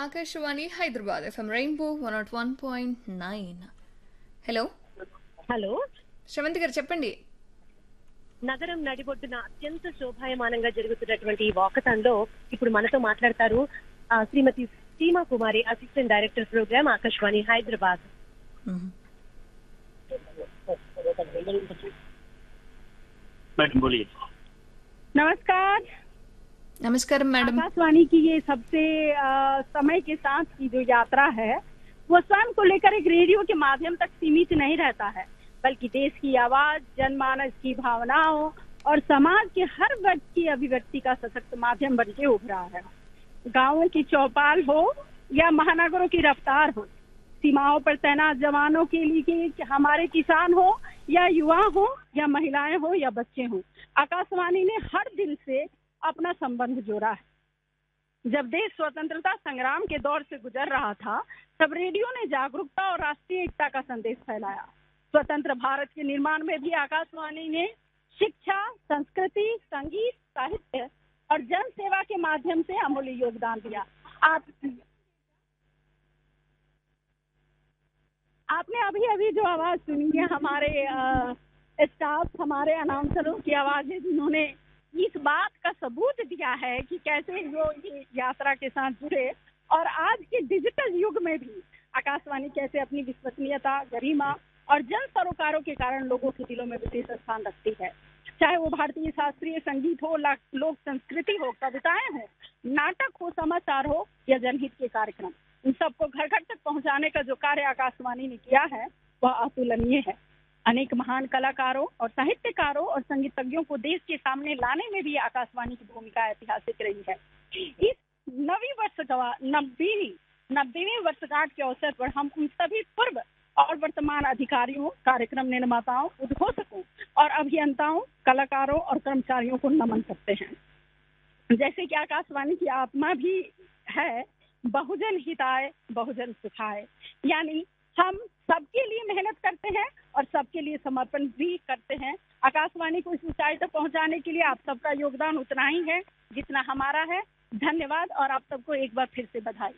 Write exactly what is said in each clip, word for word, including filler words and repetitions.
Akashvani Hyderabad FM rainbow one not one point nine. Hello hello, Sravanthi గారు చెప్పండి. నగరం నడిబొడ్డున అత్యంత శోభాయమానంగా జరుగుతున్నటువంటి ఈ వాకథాన్లో ఇప్పుడు మనతో మాట్లాడతారు ఆ, శ్రీమతి సీమా కుమారి, assistant director programme, Akashvani Hyderabad. Madam बोलिए. नमस्कार. నమస్కారం మేడం. आकाशवाणी की ये सबसे अ, समय के साथ की जो यात्रा है वो स्वयं को लेकर एक रेडियो के माध्यम तक सीमित नहीं रहता है, बल्कि देश की आवाज, जनमानस की भावनाओं और समाज के हर वर्ग की अभिव्यक्ति का सशक्त माध्यम बन के उभरा है. गांवों की चौपाल हो या महानगरों की रफ्तार हो, सीमाओं पर तैनात जवानों के लिए हमारे किसान हो या युवा हो या महिलाएं हो या बच्चे हो, आकाशवाणी ने हर दिल से अपना संबंध जोड़ा है. जब देश स्वतंत्रता संग्राम के दौर से गुजर रहा था, तब रेडियो ने जागरूकता और राष्ट्रीय एकता का संदेश फैलाया. स्वतंत्र भारत के निर्माण में भी आकाशवाणी ने शिक्षा, संस्कृति, संगीत, साहित्य और जन सेवा के माध्यम से अमूल्य योगदान दिया. आप आपने अभी अभी जो आवाज सुनी है, हमारे स्टाफ, हमारे अनाउंसरों की आवाज है, जिन्होंने इस बात का सबूत दिया है कि कैसे वो ये यात्रा के साथ जुड़े और आज के डिजिटल युग में भी आकाशवाणी कैसे अपनी विश्वसनीयता, गरिमा और जन सरोकारों के कारण लोगों के दिलों में विशेष स्थान रखती है. चाहे वो भारतीय शास्त्रीय संगीत हो, लोक संस्कृति हो, कविताएं हो, नाटक हो, समाचार हो या जनहित के कार्यक्रम, इन सबको घर घर तक पहुंचाने का जो कार्य आकाशवाणी ने किया है वह अतुलनीय है. अनेक महान कलाकारों और साहित्यकारों और संगीतज्ञों को देश के सामने लाने में भी आकाशवाणी की भूमिका ऐतिहासिक रही है. इस नवी वर्ष नब्बेवीं नब्बेवीं वर्षगांठ के अवसर पर हम उन सभी पूर्व और वर्तमान अधिकारियों, कार्यक्रम निर्माताओं, उद्घोषकों और अभियंताओं, कलाकारों और कर्मचारियों को नमन करते हैं. जैसे कि आकाशवाणी की आत्मा भी है, बहुजन हिताय बहुजन सुखाय, यानी हम सबके लिए मेहनत करते हैं और सबके लिए समर्पण भी करते हैं. आकाशवाणी को इस ऊंचाई तक पहुंचाने के लिए आप सबका योगदान उतना ही है जितना हमारा है. धन्यवाद और आप सबको एक बार फिर से बधाई.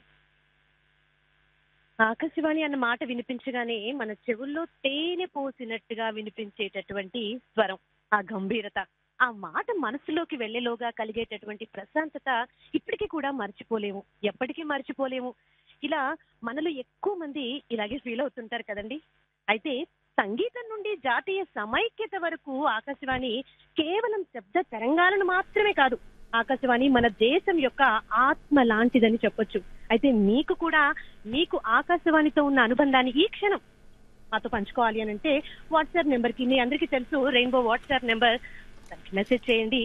ఆకాశవాణి అన్న మాట వినిపించగానే మన చెవుల్లో తేనె పోసినట్టుగా వినిపించేటటువంటి స్వరం, ఆ గంభీరత, ఆ మాట మనసులోకి వెళ్లేలోగా కలిగేటటువంటి ప్రశాంతత ఇప్పటికీ కూడా మర్చిపోలేము, ఎప్పటికీ మర్చిపోలేము. ఇలా మనలో ఎక్కువ మంది ఇలాగే ఫీల్ అవుతుంటారు కదండి. అయితే సంగీతం నుండి జాతీయ సమైక్యత వరకు ఆకాశవాణి కేవలం శబ్ద తరంగాలను మాత్రమే కాదు, ఆకాశవాణి మన దేశం యొక్క ఆత్మ లాంటిదని చెప్పొచ్చు. అయితే మీకు కూడా మీకు ఆకాశవాణితో ఉన్న అనుబంధాన్ని ఈ క్షణం మాతో పంచుకోవాలి అని అంటే వాట్సాప్ నెంబర్ కి, మీ అందరికీ తెలుసు రెయిన్బో వాట్సాప్ నెంబర్, మెసేజ్ చేయండి.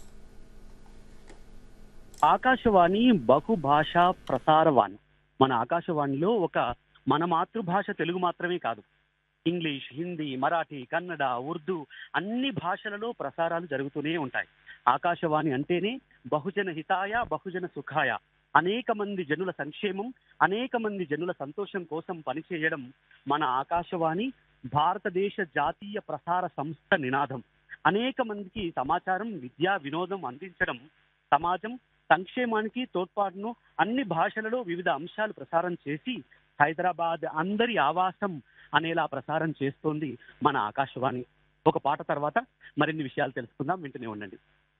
ఆకాశవాణి బహుభాషా ప్రసారవాణి. మన ఆకాశవాణిలో ఒక మన మాతృభాష తెలుగు మాత్రమే కాదు, ఇంగ్లీష్, హిందీ, మరాఠీ, కన్నడ, ఉర్దూ అన్ని భాషలలో ప్రసారాలు జరుగుతూనే ఉంటాయి. ఆకాశవాణి అంటేనే బహుజన హితాయ బహుజన సుఖాయ, అనేక మంది జనుల సంక్షేమం, అనేక మంది జనుల సంతోషం కోసం పనిచేయడం మన ఆకాశవాణి భారతదేశ జాతీయ ప్రసార సంస్థ నినాదం. అనేక మందికి సమాచారం, విద్యా, వినోదం అందించడం, సమాజం సంక్షేమానికి తోడ్పాటును అన్ని భాషలలో వివిధ అంశాలు ప్రసారం చేసి హైదరాబాద్ అందరి ఆవాసం అనేలా ప్రసారం చేస్తోంది మన ఆకాశవాణి. ఒక పాట తర్వాత మరిన్ని విషయాలు తెలుసుకుందాం, వింటూనే ఉండండి.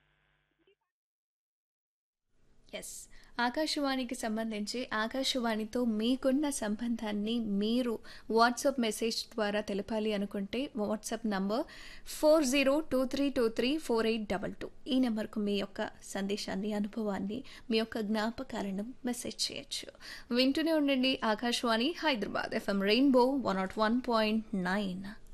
ఎస్, ఆకాశవాణికి సంబంధించి ఆకాశవాణితో మీకున్న సంబంధాన్ని మీరు వాట్సాప్ మెసేజ్ ద్వారా తెలపాలి అనుకుంటే WhatsApp number four zero two three two three four eight double two. ఈ నెంబర్కు మీ యొక్క సందేశాన్ని, అనుభవాన్ని, మీ యొక్క జ్ఞాపకాలను మెసేజ్ చేయొచ్చు. వింటూనే ఉండండి Akashvani Hyderabad FM rainbow one not one point nine.